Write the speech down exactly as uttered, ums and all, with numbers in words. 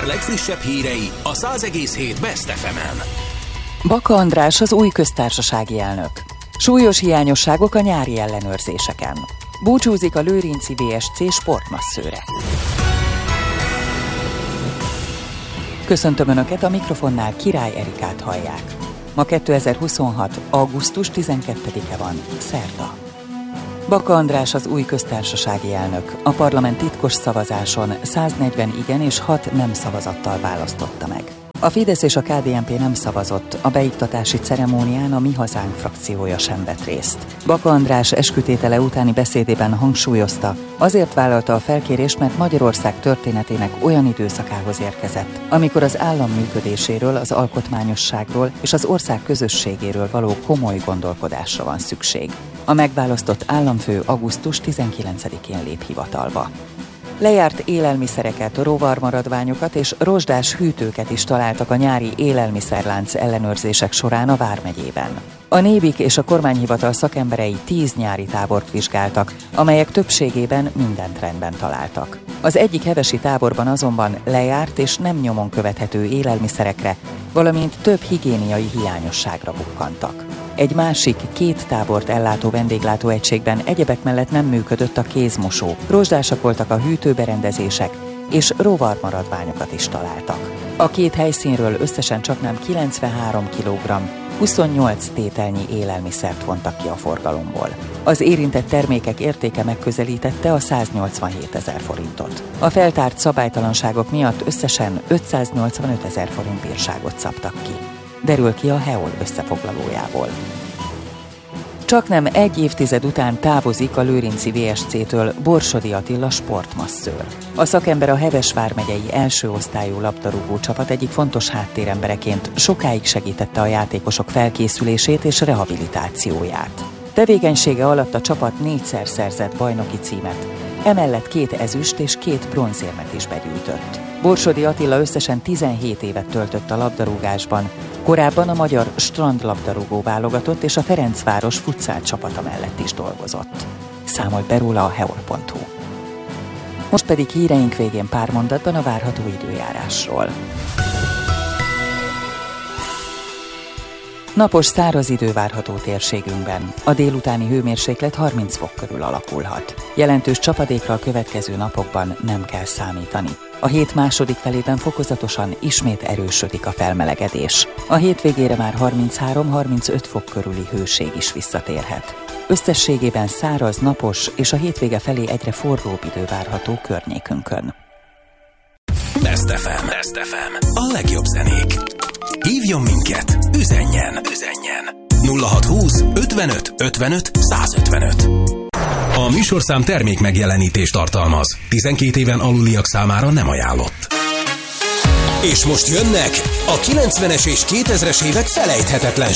Eger legfrissebb hírei a száz egész hét Best ef emen. Baka András az új köztársasági elnök. Súlyos hiányosságok a nyári ellenőrzéseken. Búcsúzik a lőrinci vé es cé sportmasszőre. Köszöntöm Önöket, a mikrofonnál Király Erikát hallják. Ma kétezer-huszonhat. augusztus tizenkettedike van, szerda. Baka András az új köztársasági elnök. A parlament titkos szavazáson száznegyven igen és hat nem szavazattal választotta meg. A Fidesz és a ká dé en pé nem szavazott, a beiktatási ceremónián a Mi Hazánk frakciója sem vett részt. Baka András eskütétele utáni beszédében hangsúlyozta, azért vállalta a felkérést, mert Magyarország történetének olyan időszakához érkezett, amikor az állam működéséről, az alkotmányosságról és az ország közösségéről való komoly gondolkodásra van szükség. A megválasztott államfő augusztus tizenkilencedikén lép hivatalba. Lejárt élelmiszereket, rovarmaradványokat és rozsdás hűtőket is találtak a nyári élelmiszerlánc ellenőrzések során a Vármegyében. A Nébik és a kormányhivatal szakemberei tíz nyári tábort vizsgáltak, amelyek többségében mindent rendben találtak. Az egyik hevesi táborban azonban lejárt és nem nyomon követhető élelmiszerekre, valamint több higiéniai hiányosságra bukkantak. Egy másik, két tábort ellátó vendéglátóegységben egyebek mellett nem működött a kézmosó, rozsdásak voltak a hűtőberendezések, és rovarmaradványokat is találtak. A két helyszínről összesen csaknem kilencvenhárom kilogramm, huszonnyolc tételnyi élelmiszert vontak ki a forgalomból. Az érintett termékek értéke megközelítette a száznyolcvanhét ezer forintot. A feltárt szabálytalanságok miatt összesen ötszáznyolcvanöt ezer forint bírságot szabtak ki. Derül ki a há e o el összefoglalójából. Csaknem egy évtized után távozik a lőrinci vé es cé-től Borsodi Attila sportmasszőr. A szakember a Heves vármegyei első osztályú labdarúgó csapat egyik fontos háttérembereként sokáig segítette a játékosok felkészülését és rehabilitációját. Tevékenysége alatt a csapat négyszer szerzett bajnoki címet, emellett két ezüst és két bronzérmet is begyűjtött. Borsodi Attila összesen tizenhét évet töltött a labdarúgásban, korábban a magyar strandlabdarúgó válogatott és a Ferencváros futszál csapata mellett is dolgozott. Számolt be róla a há e o el pont hu. Most pedig híreink végén pár mondatban a várható időjárásról. Napos, száraz idő várható térségünkben. A délutáni hőmérséklet harminc fok körül alakulhat. Jelentős csapadékra a következő napokban nem kell számítani. A hét második felében fokozatosan ismét erősödik a felmelegedés. A hétvégére már harminchárom-harmincöt fok körüli hőség is visszatérhet. Összességében száraz, napos és a hétvége felé egyre forróbb idő várható környékünkön. Best ef em. Best ef em. A legjobb zenék. Hívjon minket, üzenjen, üzenjen. nulla hatszázhúsz ötvenöt ötvenöt százötvenöt. A műsorszám termék megjelenítést tartalmaz. tizenkét éven aluliak számára nem ajánlott. És most jönnek a kilencvenes és kétezres évek felejthetetlen